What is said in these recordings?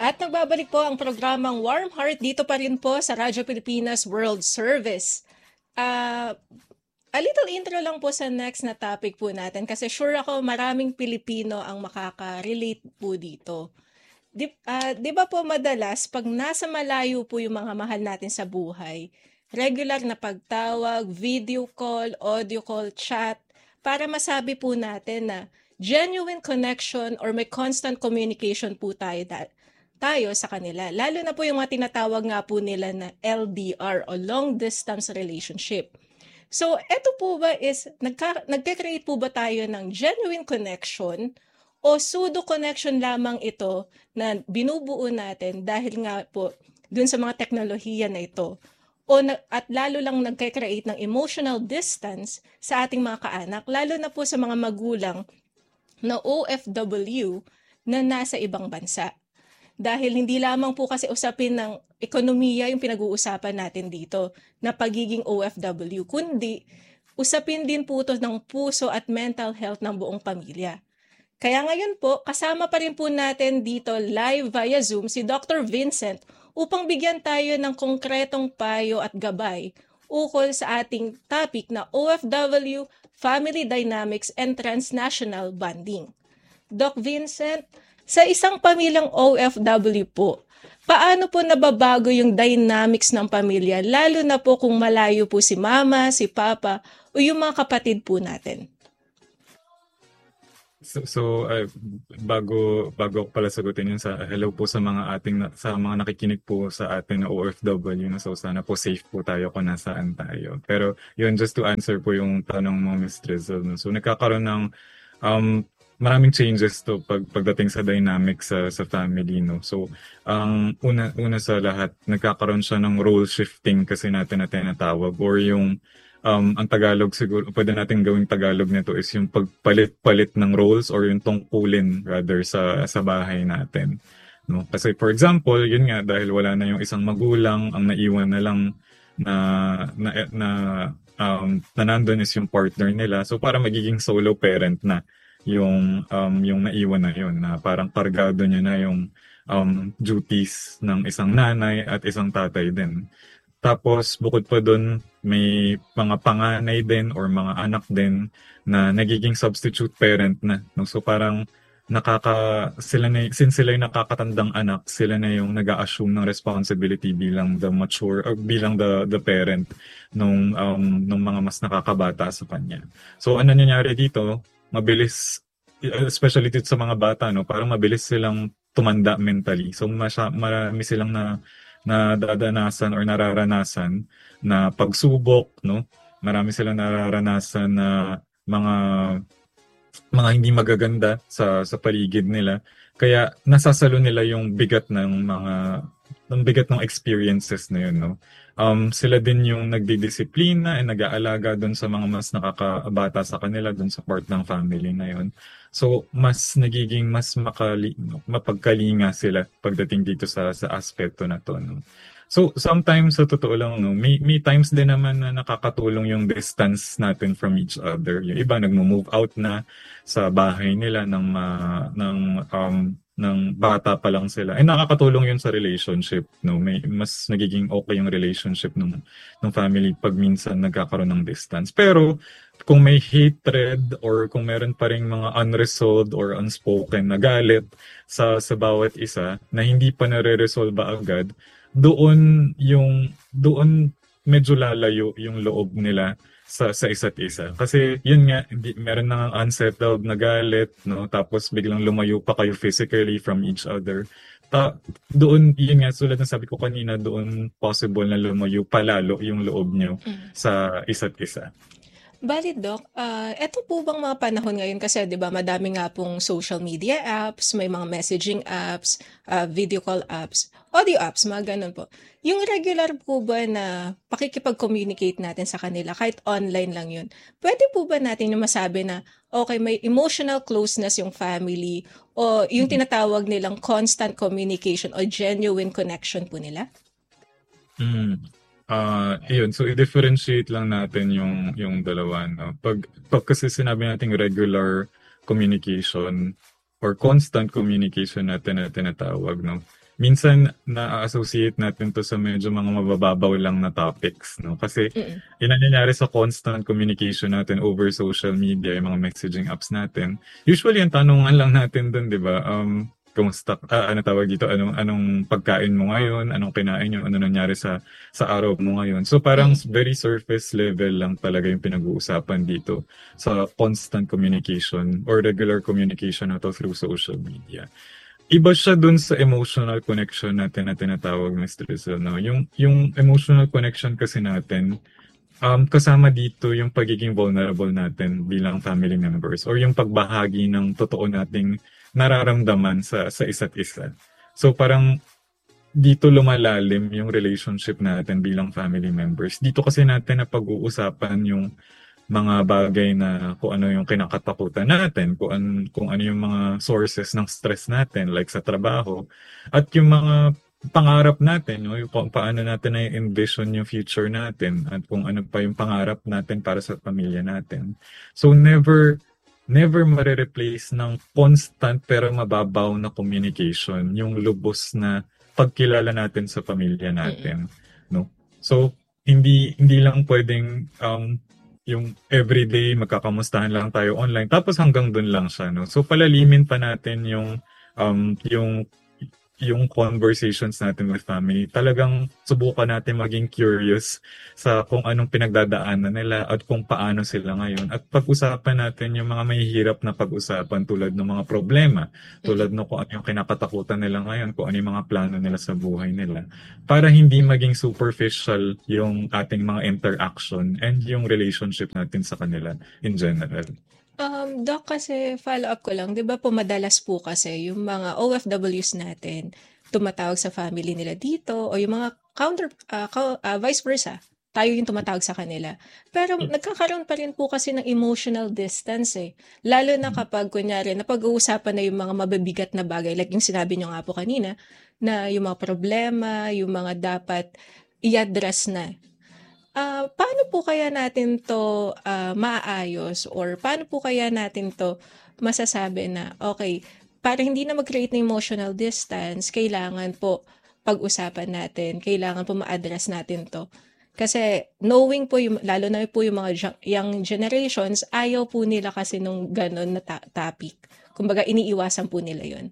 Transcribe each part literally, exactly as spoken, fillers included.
At nagbabalik po ang programang Warm Heart dito pa rin po sa Radyo Pilipinas World Service. Uh, a little intro lang po sa next na topic po natin kasi sure ako maraming Pilipino ang makaka-relate po dito. Di, uh, di ba po madalas pag nasa malayo po yung mga mahal natin sa buhay, regular na pagtawag, video call, audio call, chat, para masabi po natin na genuine connection or may constant communication po tayo da- tayo sa kanila. Lalo na po yung mga tinatawag nga po nila na L D R o long distance relationship. So, eto po ba is, nagka, nagka-create po ba tayo ng genuine connection o pseudo connection lamang ito na binubuo natin dahil nga po dun sa mga teknolohiya na ito? O na, at lalo lang nagka-create ng emotional distance sa ating mga kaanak, lalo na po sa mga magulang na O F W na nasa ibang bansa. Dahil hindi lamang po kasi usapin ng ekonomiya yung pinag-uusapan natin dito na pagiging O F W, kundi usapin din po ito ng puso at mental health ng buong pamilya. Kaya ngayon po, kasama pa rin po natin dito live via Zoom si Doctor Vincent upang bigyan tayo ng konkretong payo at gabay ukol sa ating topic na O F W, Family Dynamics and Transnational Bonding. Doc Vincent, sa isang pamilyang O F W po, paano po nababago yung dynamics ng pamilya, lalo na po kung malayo po si mama, si papa, o yung mga kapatid po natin? So, so uh, bago bago ko pala sagutin yun, sa hello po sa mga ating sa mga nakikinig po sa ating na O F W, no? So sana po safe po tayo kung nasaan tayo. Pero yun, just to answer po yung tanong mo, Miss Trizzle, no? So nagkakaroon ng um maraming changes to pag pagdating sa dynamics sa sa family, no. So ang um, una una sa lahat, nagkakaroon siya ng role shifting kasi natin na tinatawag, or yung um ang Tagalog siguro pwede nating gawing Tagalog nito is yung pagpalit-palit ng roles or yung tungkulin rather sa sa bahay natin, no. Kasi for example, yun nga, dahil wala na yung isang magulang, ang naiwan na lang na na, na um na nandun is yung partner nila. So para magiging solo parent na yung um yung naiwan na yun, na parang kargado niya na yung um duties ng isang nanay at isang tatay din. Tapos bukod pa doon, may mga panganay din or mga anak din na nagiging substitute parent na, no? So parang nakaka sila na, since sila yung nakakatandang anak, sila na yung nag-a-assume ng responsibility bilang the mature or bilang the the parent nung um nung mga mas nakakabata sa kanya. So ano nangyayari dito? Mabilis, especially dito sa mga bata, no, parang mabilis silang tumanda mentally. So masya, marami silang na nadadanasan or nararanasan na pagsubok, no. Marami silang nararanasan na mga mga hindi magaganda sa sa paligid nila. Kaya nasasalo nila yung bigat ng mga ng bigat ng experiences na yun, no. Um, sila din yung nagdidisiplina at nag-aalaga doon sa mga mas nakakabata sa kanila, doon sa part ng family na yun. So, mas nagiging mas makali, mapagkalinga sila pagdating dito sa sa aspeto na to, no. So, sometimes, sa totoo lang, no, may, may times din naman na nakakatulong yung distance natin from each other. Yung iba, nagmo-move out na sa bahay nila ng, uh, ng um, ng bata pa lang sila. Eh nakakatulong 'yun sa relationship, no. May mas nagiging okay yung relationship ng ng family pag minsan nagkakaroon ng distance. Pero kung may hatred or kung meron pa ring mga unresolved or unspoken na galit sa sa bawat isa na hindi pa nare-resolve agad, doon yung doon medyo lalayo yung loob nila sa sa isa't isa. Kasi yun nga, hindi, meron nang unsettled na galit, no? Tapos biglang lumayo pa kayo physically from each other. Ta doon, yun nga, tulad ng sabi ko kanina, doon possible na lumayo palalo yung loob nyo sa isa't isa. Bali, Doc, uh, eto po bang mga panahon ngayon kasi 'di ba madami nga pong social media apps, may mga messaging apps, uh, video call apps, audio apps, mga ganun po. Yung regular po ba na pakikipag-communicate natin sa kanila kahit online lang yun, pwede po ba natin yung masabi na okay, may emotional closeness yung family o yung tinatawag nilang constant communication o genuine connection po nila? Mm. Ah, uh, yun. So i-differentiate lang natin yung yung dalawa, no. Pag pag kasi sinabi nating regular communication or constant communication natin na tinatawag, no. minsan na-associate natin to sa medyo mga mabababaw lang na topics, no? Kasi Mm. yung nangyayari sa constant communication natin over social media, yung mga messaging apps natin, usually ang tanungan lang natin dun, di ba? Um, kumusta, ah, ano tawag dito, anong, anong pagkain mo ngayon, anong kinain nyo, ano nangyari sa, sa araw mo ngayon. So parang Mm. very surface level lang talaga yung pinag-uusapan dito sa constant communication or regular communication na to through social media. Iba siya dun sa emotional connection natin na tinatawag, mister Rizal, no? Yung, yung emotional connection kasi natin, um, kasama dito yung pagiging vulnerable natin bilang family members or yung pagbahagi ng totoo nating nararamdaman sa, sa isa't isa. So parang dito lumalalim yung relationship natin bilang family members. Dito kasi natin na pag-uusapan yung mga bagay na kung ano yung kinakatakutan natin, kung, an, kung ano yung mga sources ng stress natin, like sa trabaho, at yung mga pangarap natin, no? Yung kung paano natin na-envision yung future natin, at kung ano pa yung pangarap natin para sa pamilya natin. So never, never mare-replace ng constant pero mababaw na communication, yung lubos na pagkilala natin sa pamilya natin, no? So, hindi hindi lang pwedeng um, yung everyday magkakamustahan lang tayo online tapos hanggang dun lang siya, no? So palalimin pa natin yung um yung yung conversations natin with family. Talagang subukan natin maging curious sa kung anong pinagdadaanan nila at kung paano sila ngayon. At pag-usapan natin yung mga mahihirap na pag-usapan tulad ng mga problema, tulad ng kung ano yung kinakatakutan nila ngayon, kung ano yung mga plano nila sa buhay nila. Para hindi maging superficial yung ating mga interaction and yung relationship natin sa kanila in general. Um, Doc, kasi follow-up ko lang, 'di ba po madalas po kasi yung mga O F Ws natin tumatawag sa family nila dito o yung mga counter ah, ka- ah, vice versa, tayo yung tumatawag sa kanila. Pero nagkakaroon pa rin po kasi ng emotional distance eh. Lalo na kapag kunyari napag-uusapan na yung mga mabibigat na bagay like yung sinabi niyo nga po kanina na yung mga problema, yung mga dapat i-address na. Ah, paano po kaya natin 'to, ah, maaayos or paano po kaya natin 'to masasabi na, okay, para hindi na mag-create ng emotional distance, kailangan po pag-usapan natin, kailangan po ma-address natin 'to. Kasi knowing po yung lalo na po yung mga ja young generations, ayaw po nila kasi nung gano'n na ta topic. Kumbaga iniiwasan po nila 'yun.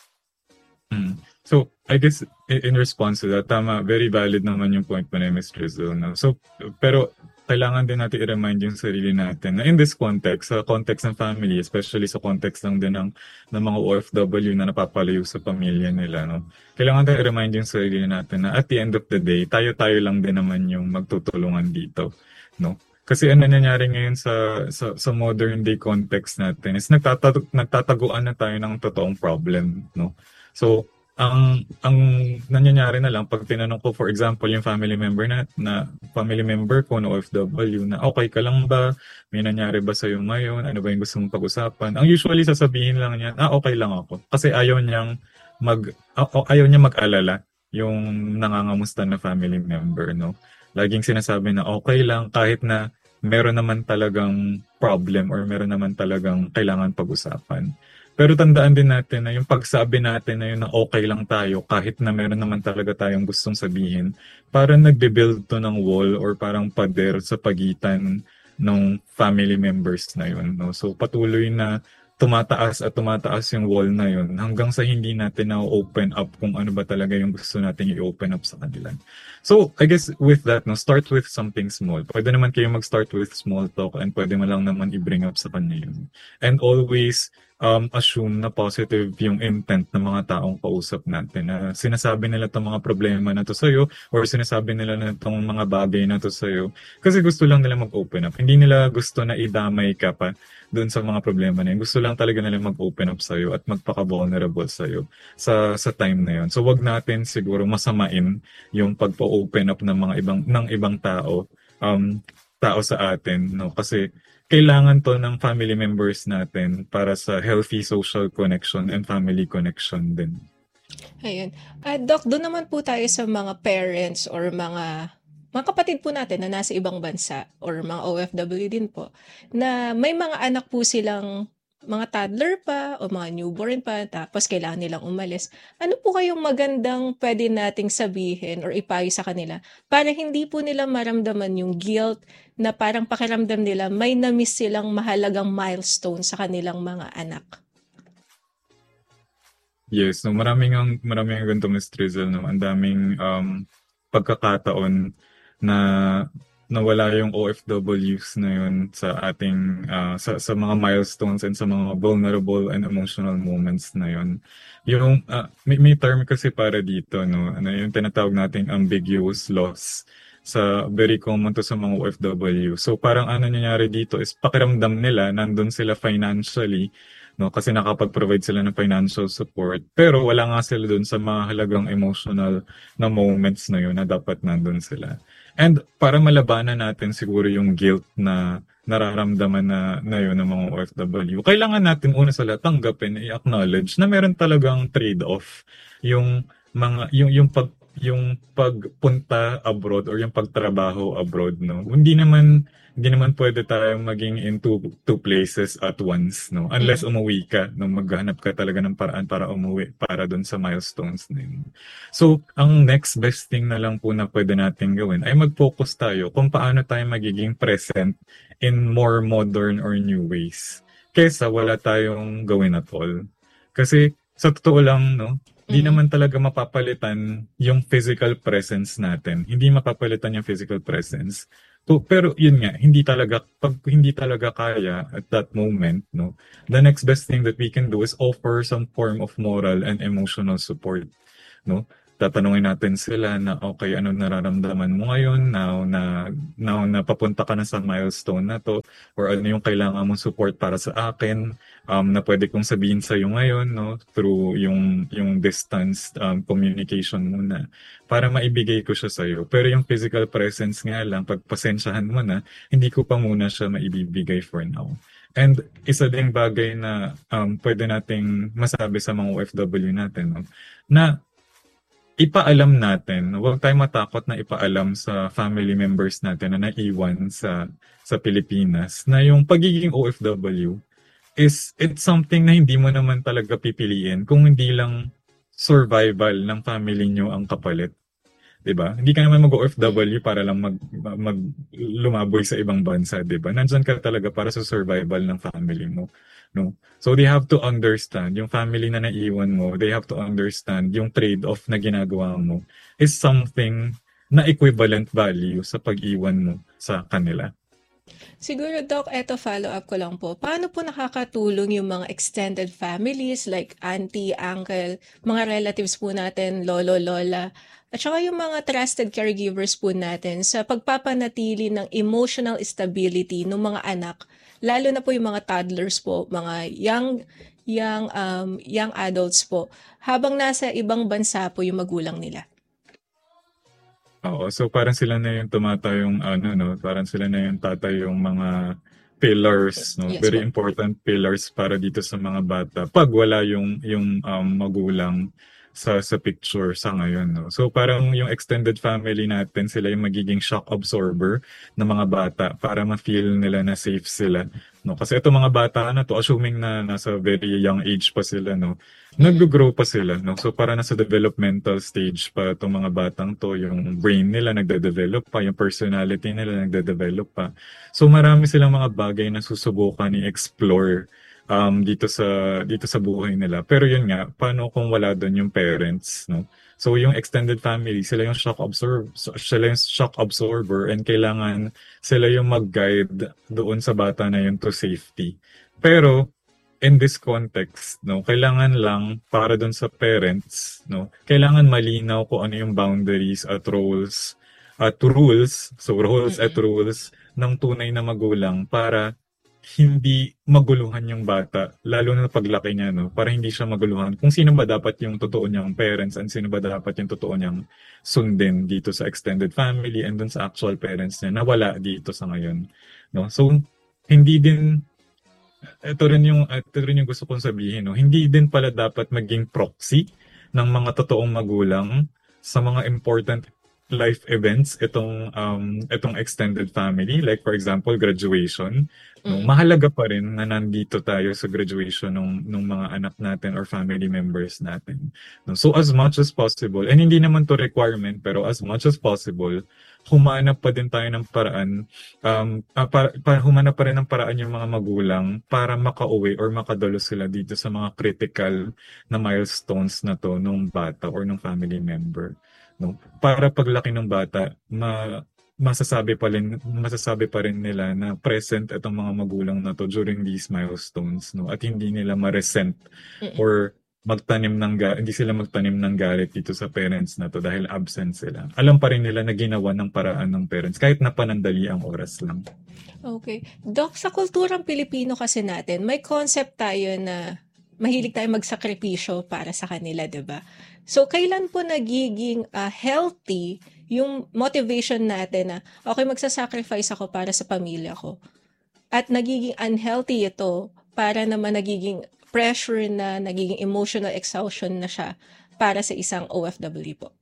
Mm. So, I guess i- in response to that, tama, very valid naman yung point mo na Miss Rizzo, no? So, pero kailangan din natin i-remind yung sarili natin na in this context, sa context ng family, especially sa context lang din ng, ng mga O F W na napapalayo sa pamilya nila, no? Kailangan tayo i-remind yung sarili natin na at the end of the day, tayo-tayo lang din naman yung magtutulungan dito, no? Kasi ano nangyayari ngayon sa, sa sa modern day context natin is nagtatag, nagtataguan na tayo ng totoong problem, no? So, ang ang nangyayari na lang pag tinanong ko for example yung family member na na family member ko na O F W na okay ka lang ba, may nangyari ba sa iyo ngayon, ano ba yung gusto mong pag-usapan, ang usually sasabihin lang niya ah okay lang ako kasi ayaw niyang mag a- a- ayaw niya mag-alala yung nangangamusta na family member, no? Laging sinasabi na okay lang kahit na meron naman talagang problem or meron naman talagang kailangan pag-usapan. Pero tandaan din natin na yung pagsabi natin na yun na okay lang tayo kahit na meron naman talaga tayong gustong sabihin, parang nagbe-build to ng wall or parang pader sa pagitan ng family members na yun, no? So patuloy na tumataas at tumataas yung wall na yun hanggang sa hindi natin na-open up kung ano ba talaga yung gusto natin i-open up sa kanila. So, I guess with that, no, start with something small. Pwede naman kayo mag-start with small talk and pwede mo lang naman i-bring up sa kanya yun. And always um, assume na positive yung intent ng mga taong kausap natin. Na sinasabi nila itong mga problema na to sa'yo or sinasabi nila na itong mga bagay na to sa'yo kasi gusto lang nila mag-open up. Hindi nila gusto na idamay ka pa doon sa mga problema na yun. Gusto lang talaga nila mag-open up sa'yo at magpaka-vulnerable sa'yo sa, sa time na yun. So, wag natin siguro masamain yung pagpo-open up ng mga ibang, ng ibang tao, um, tao sa atin, no? Kasi kailangan to ng family members natin para sa healthy social connection and family connection din. Ayun. Ah, Doc, doon naman po tayo sa mga parents or mga mga kapatid po natin na nasa ibang bansa or mga O F W din po na may mga anak po silang mga toddler pa o mga newborn pa tapos kailangan nilang umalis. Ano po kayong magandang puwede nating sabihin or ipayo sa kanila para hindi po nila maramdaman yung guilt na parang pakiramdam nila may na-miss silang mahalagang milestone sa kanilang mga anak? Yes, no, maraming ang maraming ang ganito, Miss Trizzle, no. Ang daming um, pagkakataon na nawala yung O F Ws na yun sa ating ah, sa sa mga milestones and sa mga vulnerable and emotional moments na yun. Yung ah, may, may term kasi para dito, no, ano yung tinatawag nating ambiguous loss, sa very common to sa mga O F W. So parang ano nangyayari dito is pakiramdam nila nandun sila financially, no, kasi nakapag-provide sila ng financial support, pero wala nga sila dun sa mga halagang emotional na moments na yun na dapat nandun sila. And para malabanan natin siguro yung guilt na nararamdaman na, na yun ng mga O F W, kailangan natin una sa lahat tanggapin, i-acknowledge na meron talagang trade-off yung mga yung yung pag yung pagpunta abroad or yung pagtrabaho abroad, no. Hindi naman hindi naman pwede tayong maging in two, two places at once, no, unless Mm. umuwi ka, no, maghanap ka talaga ng paraan para umuwi para doon sa milestones na yun. So ang next best thing na lang po na pwede natin gawin ay mag-focus tayo kung paano tayo magiging present in more modern or new ways kesa wala tayong gawin at all. Kasi sa totoo lang, no, hindi Mhm. naman talaga mapapalitan yung physical presence natin. Hindi mapapalitan yung physical presence. So, pero yun nga, hindi talaga, pag hindi talaga kaya at that moment, no, the next best thing that we can do is offer some form of moral and emotional support, no. Tatanungin natin sila na, okay, ano nararamdaman mo ngayon now na, now na papunta ka na sa milestone na to, or ano yung kailangan mong support para sa akin, um, na pwede kong sabihin sa iyo ngayon, no, through yung yung distance um, communication muna para maibigay ko siya sa iyo. Pero yung physical presence nga lang, pagpasensyahan mo na, hindi ko pa muna siya maibibigay for now. And isa ding bagay na um, pwede nating masabi sa mga O F W natin, no, na ipaalam natin, huwag tayong matakot na ipaalam sa family members natin na naiwan sa sa Pilipinas na yung pagiging O F W is it's something na hindi mo naman talaga pipiliin kung hindi lang survival ng family nyo ang kapalit. 'Di ba? Hindi ka naman mag-O F W para lang mag, mag lumaboy sa ibang bansa, 'di ba? Nandiyan ka talaga para sa survival ng family mo, no? So they have to understand, yung family na naiwan mo, they have to understand yung trade-off na ginagawa mo is something na equivalent value sa pag-iwan mo sa kanila. Siguro Doc, eto follow-up ko lang po. Paano po nakakatulong yung mga extended families like auntie, uncle, mga relatives po natin, lolo, lola, at saka yung mga trusted caregivers po natin sa pagpapanatili ng emotional stability ng mga anak, lalo na po yung mga toddlers po, mga young young um, young adults po, habang nasa ibang bansa po yung magulang nila. Oo, so parang sila na yung tumatayong ano, no, parang sila na yung tatay yung mga pillars, no, Yes very po. important pillars para dito sa mga bata pag wala yung yung um, magulang sa sa picture sa ngayon, no. So parang yung extended family natin, sila yung magiging shock absorber ng mga bata para ma-feel nila na safe sila, no. Kasi itong mga bata na to, assuming na nasa very young age pa sila, no, nag-grow pa sila, no. So para nasa developmental stage pa itong mga batang to, yung brain nila nagde-develop pa, yung personality nila nagde-develop pa. So marami silang mga bagay na susubukan i-explore um dito sa dito sa buhay nila. Pero yun nga, paano kung wala doon yung parents, no? So yung extended family, sila yung shock absorb sila yung shock absorber and kailangan sila yung mag-guide doon sa bata na yun to safety. Pero in this context, no, kailangan lang para doon sa parents, no, kailangan malinaw kung ano yung boundaries at roles at rules, so roles at Mm. rules ng tunay na magulang para hindi maguluhan yung bata, lalo na paglaki niya, no, para hindi siya maguluhan kung sino ba dapat yung totoo niyang parents and sino ba dapat yung totoo niyang sundin dito sa extended family and dun sa actual parents niya na wala dito sa ngayon, no. So hindi din ito rin yung ito rin yung gusto kong sabihin, no, hindi din pala dapat maging proxy ng mga totoong magulang sa mga important life events itong um itong extended family, like for example graduation, no, Mm. mahalaga pa rin na nandito tayo sa graduation ng ng mga anak natin or family members natin, no? So as much as possible, and hindi naman to requirement, pero as much as possible, humanap pa din tayo ng paraan, um ah, para, para humanap pa rin ng paraan yung mga magulang para makauwi or makadalo sila dito sa mga critical na milestones na to nung bata or nung family member, no? Para paglaki ng bata, ma masasabi pa rin masasabi pa rin nila na present itong mga magulang na to during these milestones, no? At hindi nila ma-resent Mm. or magtanim ng ga- hindi sila magtanim ng galit dito sa parents na to dahil absent sila. Alam pa rin nila na ginawa ng paraan ng parents kahit na panandali ang oras lang. Okay. Doc, sa kulturang Pilipino kasi natin, may concept tayo na mahilig tayo magsakripisyo para sa kanila, 'di ba? So, kailan po nagiging ah, healthy yung motivation natin na, okay, magsasacrifice ako para sa pamilya ko. At nagiging unhealthy ito para naman nagiging pressure na, nagiging emotional exhaustion na siya para sa isang O F W po.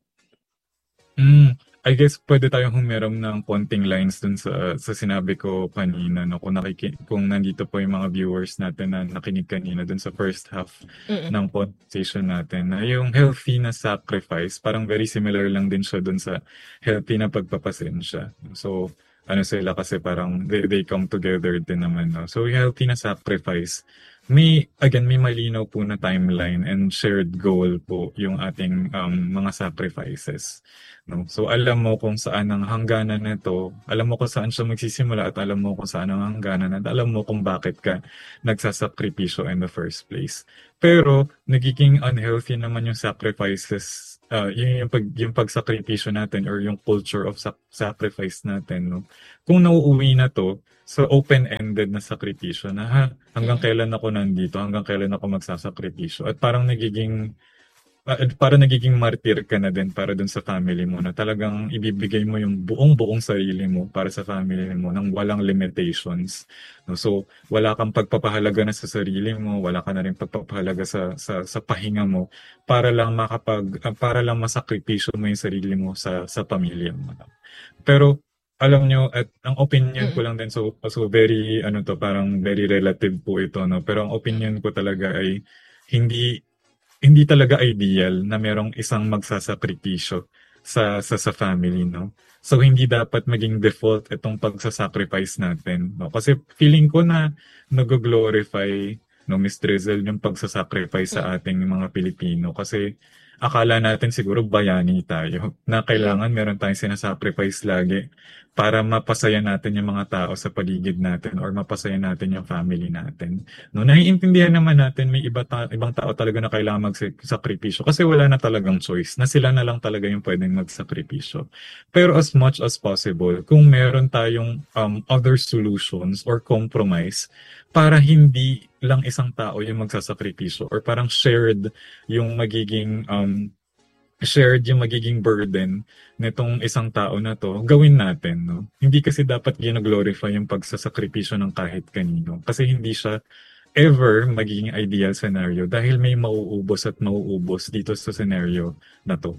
Mm, I guess pwede tayong humiram ng konting lines dun sa sa sinabi ko kanina, no, kung nakiki kung nandito po yung mga viewers natin na nakinig kanina dun sa first half Mm-mm. ng conversation natin, na yung healthy na sacrifice, parang very similar lang din siya dun sa healthy na pagpapasensya. So ano sila kasi parang they, they come together din naman, no? So healthy na sacrifice, may again may malinaw po na timeline and shared goal po yung ating um, mga sacrifices, no? So alam mo kung saan ang hangganan nito, alam mo kung saan siya magsisimula, at alam mo kung saan ang hangganan, at alam mo kung bakit ka nagsasakripisyo in the first place. Pero nagiging unhealthy naman yung sacrifices, uh, yung, yung, pag, yung pagsakripisyo natin or yung culture of sac- sacrifice natin, no? Kung nauuwi na to so open-ended na sakripisyo na, ha, hanggang Mm. kailan ako nandito, hanggang kailan ako magsasakripisyo, at parang nagiging ah, para nagiging martyr ka na din para dun sa family mo, na talagang ibibigay mo yung buong-buong sarili mo para sa family mo nang walang limitations, no? So wala kang pagpapahalaga na sa sarili mo, wala ka na rin pagpapahalaga sa sa sa pahinga mo para lang makapag ah, para lang masakripisyo mo yung sarili mo sa sa pamilya mo. Pero alam nyo, at ang opinion ko Mm-mm. lang din, so, so very, ano to, parang very relative po ito, no? Pero ang opinion ko talaga ay hindi hindi talaga ideal na merong isang magsasakripisyo sa sa sa family, no? So hindi dapat maging default itong pagsasacrifice natin, no? Kasi feeling ko na nag-glorify, no, Miss Drizzle, yung pagsasacrifice Mm. sa ating mga Pilipino, kasi akala natin siguro bayani tayo na Mm. kailangan meron tayong sinasacrifice lagi para mapasaya natin yung mga tao sa paligid natin or mapasaya natin yung family natin. No, naiintindihan naman natin may iba ta- ibang tao talaga na kailangan magsakripisyo kasi wala na talagang choice, na sila na lang talaga yung pwedeng magsakripisyo. Pero as much as possible, kung meron tayong um, other solutions or compromise para hindi lang isang tao yung magsasakripisyo, or parang shared yung magiging um, shared yung magiging burden nitong isang tao na to, gawin natin, no? Hindi kasi dapat gino-glorify yung pagsasakripisyo ng kahit kanino, kasi hindi siya ever magiging ideal scenario dahil may mauubos at mauubos dito sa scenario na to.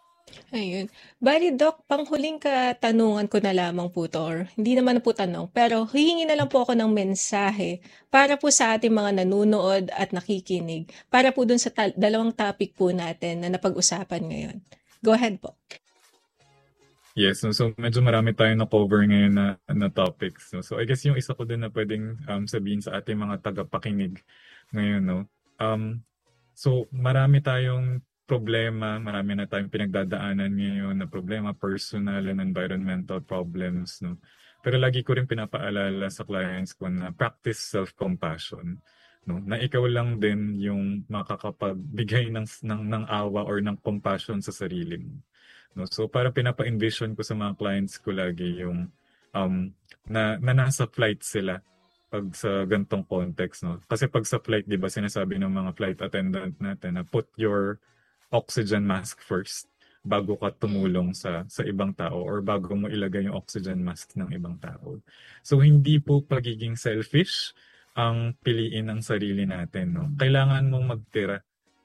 Ayun. Bali, Doc, panghuling katanungan ko na lamang po to, or hindi naman po tanong, pero hihingi na lang po ako ng mensahe para po sa ating mga nanunood at nakikinig, para po dun sa ta- dalawang topic po natin na napag-usapan ngayon. Go ahead po. Yes, so, so medyo marami tayong na-cover ngayon na, na topics. No? So I guess yung isa ko din na pwedeng um, sabihin sa ating mga tagapakinig ngayon, no? Um, so marami tayong problema, marami na tayong pinagdadaanan ngayon na problema, personal and environmental problems, no? Pero lagi ko rin pinapaalala sa clients ko na practice self-compassion, no? Na ikaw lang din yung makakapagbigay ng, ng, ng awa or ng compassion sa sarili mo. No, so para pinapa-envision ko sa mga clients ko lagi yung um na, na nasa flight sila pag sa gantong context, no? Kasi pag sa flight, 'di ba, sinasabi ng mga flight attendant natin na put your oxygen mask first bago ka tumulong sa sa ibang tao or bago mo ilagay yung oxygen mask ng ibang tao. So hindi po pagiging selfish ang piliin ng sarili natin, no? Kailangan mong magtira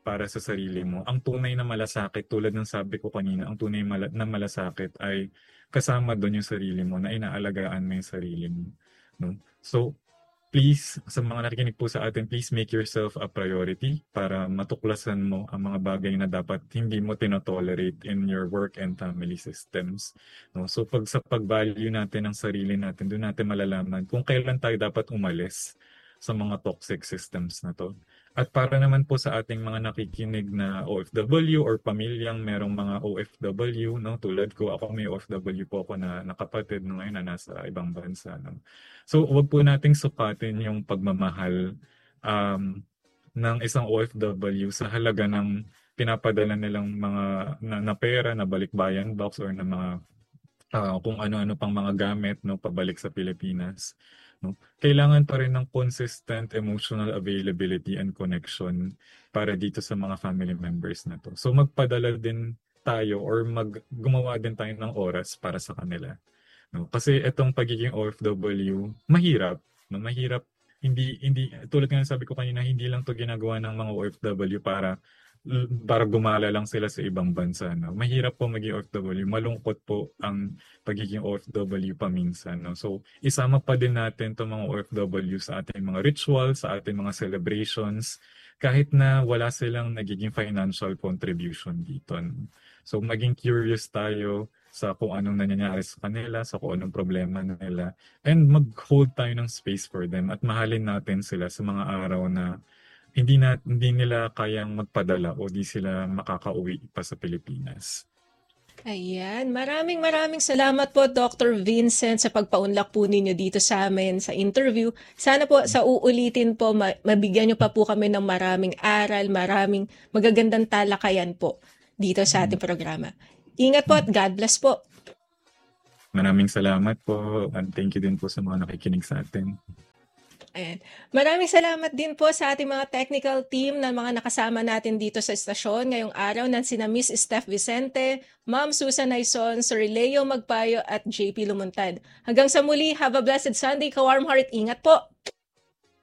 para sa sarili mo. Ang tunay na malasakit, tulad ng sabi ko kanina, ang tunay mala- na malasakit ay kasama doon yung sarili mo, na inaalagaan mo yung sarili mo. No? So, please, sa mga nakikinig po sa atin, please make yourself a priority para matuklasan mo ang mga bagay na dapat hindi mo tinotolerate in your work and family systems. No? So pag sa pag-value natin ng sarili natin, doon natin malalaman kung kailan tayo dapat umalis sa mga toxic systems na to. At para naman po sa ating mga nakikinig na O F W or pamilyang merong mga O F W, no? Tulad ko, ako may O F W po ako na nakapatid no, ngayon na nasa ibang bansa. No? So wag po nating sukatin yung pagmamahal um, ng isang O F W sa halaga ng pinapadala nilang mga na, na pera, na balikbayan box or na mga uh, kung ano-ano pang mga gamit no, pabalik sa Pilipinas. No? Kailangan pa rin ng consistent emotional availability and connection para dito sa mga family members na to. So magpadala din tayo or mag gumawa din tayo ng oras para sa kanila. No? Kasi itong pagiging O F W, mahirap. No? Mahirap, hindi, hindi, tulad nga sabi ko kanina, hindi lang to ginagawa ng mga O F W para para gumala lang sila sa ibang bansa. No? Mahirap po maging O F W. Malungkot po ang pagiging O F W paminsan. No? So, isama pa din natin itong mga O F W sa ating mga rituals, sa ating mga celebrations, kahit na wala silang nagiging financial contribution dito. No? So, maging curious tayo sa kung anong nangyayari sa kanila, sa kung anong problema nila, and mag-hold tayo ng space for them at mahalin natin sila sa mga araw na hindi na hindi nila kayang magpadala o di sila makakauwi pa sa Pilipinas. Ayan, maraming maraming salamat po Doctor Vincent sa pagpaunlak po ninyo dito sa amin sa interview. Sana po sa uulitin po mabigyan niyo pa po kami ng maraming aral, maraming magagandang talakayan po dito sa ating programa. Ingat po at God bless po. Maraming salamat po and thank you din po sa mga nakikinig sa atin. Ayan. Maraming salamat din po sa ating mga technical team na mga nakasama natin dito sa estasyon ngayong araw na sina Miss Steph Vicente, Ma'am Susan Aison, Sir Leo Magpayo at J P Lumuntad. Hanggang sa muli, have a blessed Sunday, ka-warm heart, ingat po!